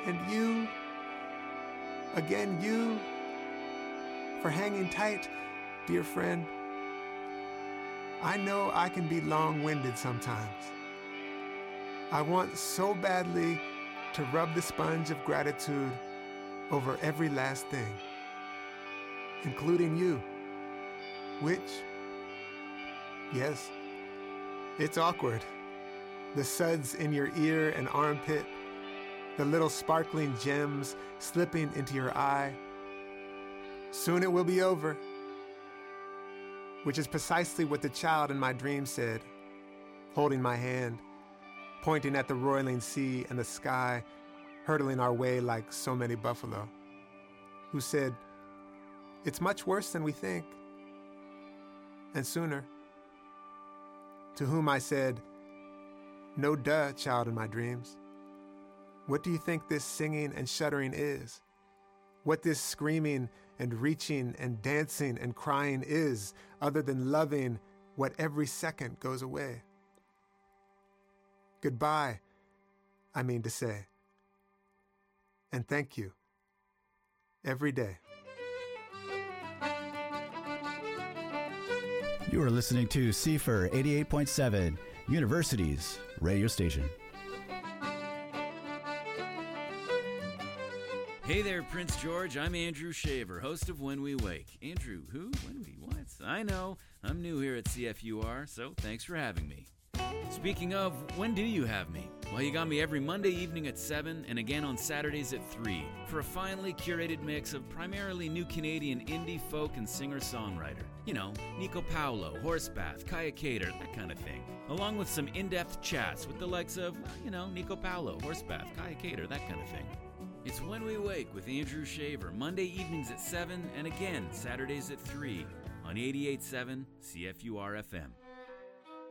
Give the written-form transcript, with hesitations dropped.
And you, again you, for hanging tight, dear friend. I know I can be long-winded sometimes. I want so badly to rub the sponge of gratitude over every last thing, including you, which, yes, it's awkward. The suds in your ear and armpit, the little sparkling gems slipping into your eye. Soon it will be over, which is precisely what the child in my dream said, holding my hand, pointing at the roiling sea and the sky, hurtling our way like so many buffalo, who said, "It's much worse than we think, and sooner." To whom I said, "No duh, child in my dreams. What do you think this singing and shuddering is? What this screaming and reaching and dancing and crying is, other than loving what every second goes away? Goodbye, I mean to say. And thank you. Every day." You are listening to CFR 88.7, University's radio station. Hey there, Prince George. I'm Andrew Shaver, host of When We Wake. Andrew, who? When we what? I know. I'm new here at CFUR, so thanks for having me. Speaking of, when do you have me? Well, you got me every Monday evening at 7 and again on Saturdays at 3 for a finely curated mix of primarily new Canadian indie folk and singer-songwriter. You know, Nico Paulo, Horsebath, Kaya Cater, that kind of thing. Along with some in-depth chats with the likes of, Nico Paulo, Horsebath, Kaya Cater, that kind of thing. It's When We Wake with Andrew Shaver, Monday evenings at 7 and again Saturdays at 3 on 88.7 CFUR FM.